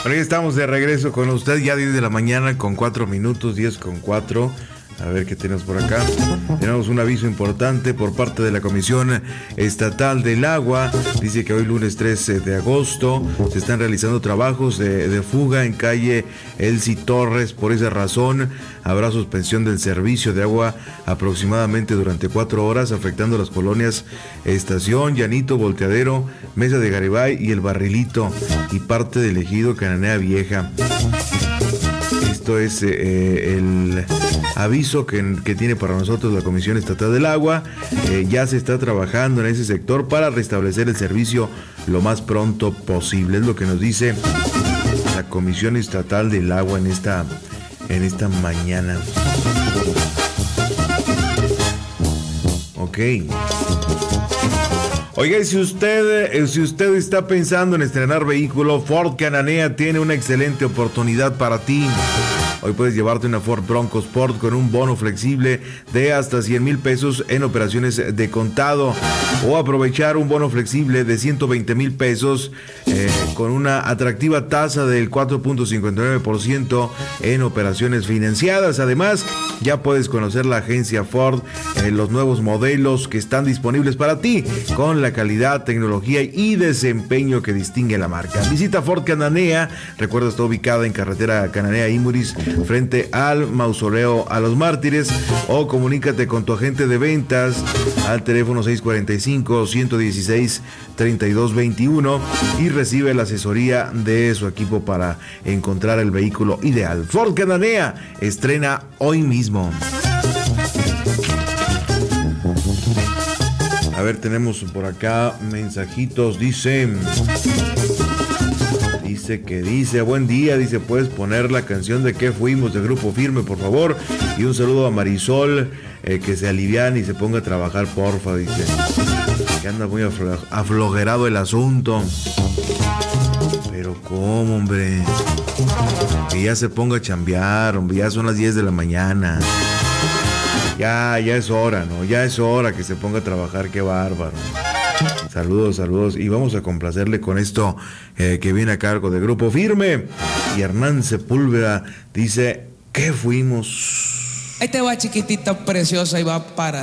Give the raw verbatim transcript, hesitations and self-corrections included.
Bueno, ya estamos de regreso con usted, ya diez de la mañana con cuatro minutos, diez con cuatro. A ver qué tenemos por acá. Tenemos un aviso importante por parte de la Comisión Estatal del Agua. Dice que hoy lunes trece de agosto se están realizando trabajos de, de fuga en calle Elsie Torres. Por esa razón habrá suspensión del servicio de agua aproximadamente durante cuatro horas, afectando las colonias Estación, Llanito, Volteadero, Mesa de Garibay y El Barrilito y parte del ejido Cananea Vieja. Esto es eh, el aviso que, que tiene para nosotros la Comisión Estatal del Agua. Eh, ya se está trabajando en ese sector para restablecer el servicio lo más pronto posible. Es lo que nos dice la Comisión Estatal del Agua en esta, en esta mañana. Ok. Oiga, y si usted, si usted está pensando en estrenar vehículo, Ford Cananea tiene una excelente oportunidad para ti. Hoy puedes llevarte una Ford Bronco Sport con un bono flexible de hasta cien mil pesos en operaciones de contado, o aprovechar un bono flexible de ciento veinte mil pesos eh, con una atractiva tasa del cuatro punto cincuenta y nueve por ciento en operaciones financiadas. Además, ya puedes conocer la agencia Ford, eh, los nuevos modelos que están disponibles para ti, con la calidad, tecnología y desempeño que distingue la marca. Visita Ford Cananea. Recuerda, está ubicada en carretera Cananea Imuris, frente al Mausoleo a los Mártires, o comunícate con tu agente de ventas al teléfono seis cuatro cinco, uno uno seis, tres dos dos uno y recibe la asesoría de su equipo para encontrar el vehículo ideal. Ford Cananea estrena hoy mismo. A ver, tenemos por acá mensajitos. Dice... Dice que dice, buen día, dice, puedes poner la canción de ¿Qué fuimos? De Grupo Firme, por favor. Y un saludo a Marisol, eh, que se aliviane y se ponga a trabajar, porfa, dice. Que anda muy aflo- aflojerado el asunto. Pero ¿cómo, hombre? Que ya se ponga a chambear, hombre, ya son las diez de la mañana. Ya, ya es hora, ¿no? Ya es hora que se ponga a trabajar, qué bárbaro. Saludos, saludos. Y vamos a complacerle con esto eh, que viene a cargo de Grupo Firme. Y Hernán Sepúlveda dice, ¿qué fuimos? Ahí te va, chiquitita preciosa, y va para